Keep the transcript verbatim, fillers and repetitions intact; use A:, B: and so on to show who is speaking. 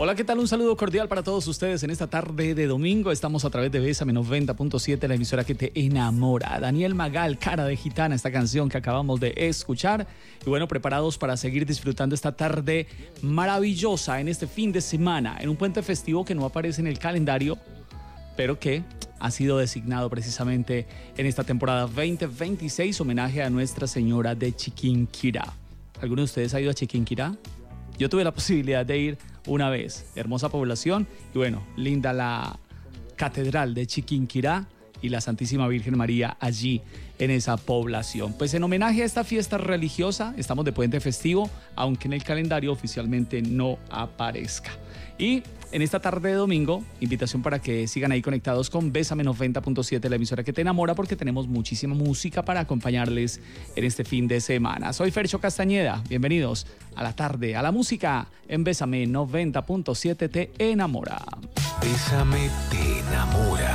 A: Hola, ¿qué tal? Un saludo cordial para todos ustedes en esta tarde de domingo. Estamos a través de Bésame noventa punto siete, la emisora que te enamora. Daniel Magal, Cara de Gitana, esta canción que acabamos de escuchar. Y bueno, preparados para seguir disfrutando esta tarde maravillosa en este fin de semana, en un puente festivo que no aparece en el calendario, pero que ha sido designado precisamente en esta temporada veinte veintiséis, homenaje a Nuestra Señora de Chiquinquirá. ¿Alguno de ustedes ha ido a Chiquinquirá? Yo tuve la posibilidad de ir una vez. Hermosa población y bueno, linda la catedral de Chiquinquirá y la Santísima Virgen María allí en esa población. Pues en homenaje a esta fiesta religiosa estamos de puente festivo, aunque en el calendario oficialmente no aparezca. Y en esta tarde de domingo, invitación para que sigan ahí conectados con Bésame noventa punto siete, la emisora que te enamora, porque tenemos muchísima música para acompañarles en este fin de semana. Soy Fercho Castañeda, bienvenidos a la tarde, a la música en Bésame noventa punto siete te enamora.
B: Bésame te enamora.